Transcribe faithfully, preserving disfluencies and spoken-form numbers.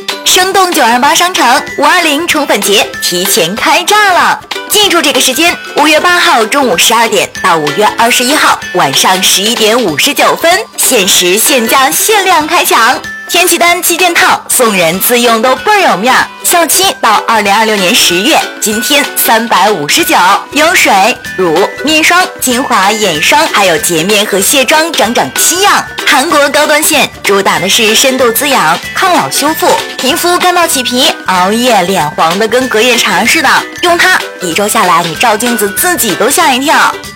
生动九二八商城五二零宠粉节提前开炸了！记住这个时间，五月八号中午十二点到五月二十一号晚上十一点五十九分，限时限价限量开抢。天气单七件套，送人自用都倍儿有面儿。效期到二零二六年十月，今天三百五十九，有水、乳、面霜、精华、眼霜，还有洁面和卸妆整整七样。韩国高端线主打的是深度滋养、抗老修复，皮肤干到起皮、熬夜脸黄的跟隔夜茶似的，用它一周下来，你照镜子自己都吓一跳。